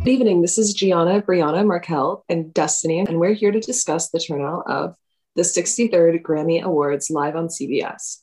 Good evening. This is Gianna, Brianna, Markel, and Destiny, and we're here to discuss the turnout of the 63rd Grammy Awards live on CBS.